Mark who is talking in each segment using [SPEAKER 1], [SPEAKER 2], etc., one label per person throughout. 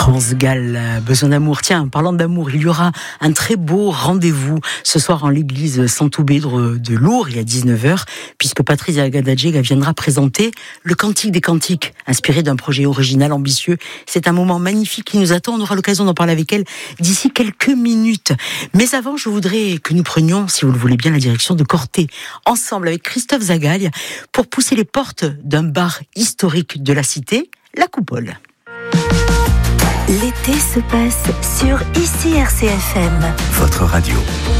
[SPEAKER 1] France Gall, besoin d'amour. Tiens, parlant d'amour, il y aura un très beau rendez-vous ce soir en l'église Saint-Oubédre de Lourdes, à 19h, puisque Patricia Gadadjega viendra présenter le Cantique des Cantiques, inspiré d'un projet original, ambitieux. C'est un moment magnifique qui nous attend. On aura l'occasion d'en parler avec elle d'ici quelques minutes. Mais avant, je voudrais que nous prenions, si vous le voulez bien, la direction de Corté, ensemble avec Christophe Zagaille, pour pousser les portes d'un bar historique de la cité, la Coupole.
[SPEAKER 2] L'été se passe sur ICI RCFM.
[SPEAKER 3] Votre radio.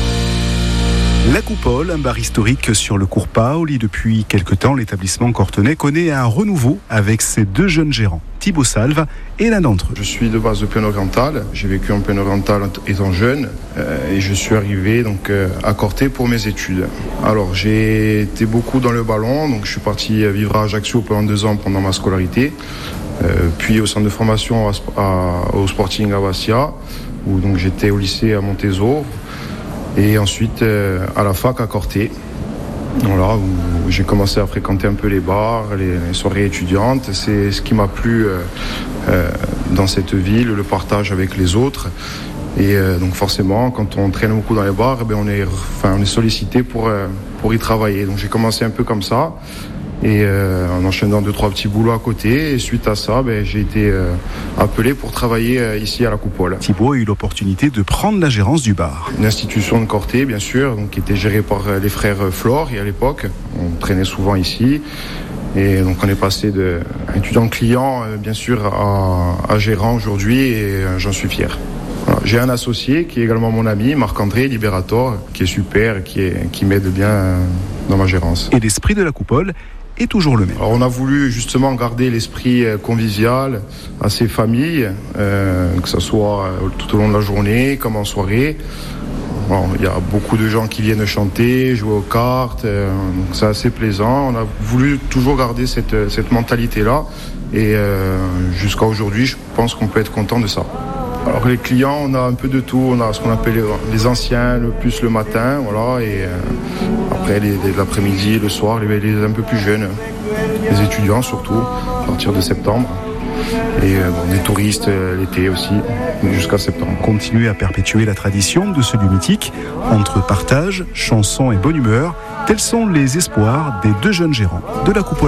[SPEAKER 3] La Coupole, un bar historique sur le cours Paoli. Depuis quelque temps, l'établissement cortenais connaît un renouveau avec ses deux jeunes gérants, Thibaut Salve et l'un d'entre eux.
[SPEAKER 4] Je suis de base de Péno-Oriental. J'ai vécu en Péno-Oriental étant jeune et je suis arrivé donc à Corté pour mes études. Alors j'ai été beaucoup dans le ballon, donc je suis parti vivre à Ajaccio pendant 2 ans pendant ma scolarité. Puis au centre de formation au Sporting à Bastia, où donc j'étais au lycée à Montezot, et ensuite à la fac à Corté, voilà, où j'ai commencé à fréquenter un peu les bars, les soirées étudiantes. C'est ce qui m'a plu dans cette ville, le partage avec les autres. Et donc forcément, quand on traîne beaucoup dans les bars, on est sollicité pour y travailler. Donc j'ai commencé un peu comme ça. Et en enchaînant 2-3 petits boulots à côté, et suite à ça, j'ai été appelé pour travailler ici à la Coupole.
[SPEAKER 3] Thibaut a eu l'opportunité de prendre la gérance du bar.
[SPEAKER 4] Une institution de Corté, bien sûr, donc, qui était gérée par les frères Flore, et à l'époque, on traînait souvent ici. Et donc on est passé d'étudiant-client, bien sûr, à gérant aujourd'hui, et j'en suis fier. Voilà. J'ai un associé qui est également mon ami, Marc-André Liberator, qui est super, qui m'aide bien dans ma gérance.
[SPEAKER 3] Et l'esprit de la Coupole est toujours le même.
[SPEAKER 4] Alors on a voulu justement garder l'esprit convivial à ces familles, que ce soit tout au long de la journée comme en soirée. Bon, il y a beaucoup de gens qui viennent chanter, jouer aux cartes, donc c'est assez plaisant. On a voulu toujours garder cette mentalité-là, et jusqu'à aujourd'hui, je pense qu'on peut être content de ça. Alors les clients, on a un peu de tout. On a ce qu'on appelle les anciens, le plus le matin, voilà, et après l'après-midi, le soir, les un peu plus jeunes, les étudiants surtout, à partir de septembre. Et des touristes l'été aussi, jusqu'à septembre.
[SPEAKER 3] Continuer à perpétuer la tradition de ce lieu mythique, entre partage, chansons et bonne humeur, tels sont les espoirs des deux jeunes gérants de la Coupole.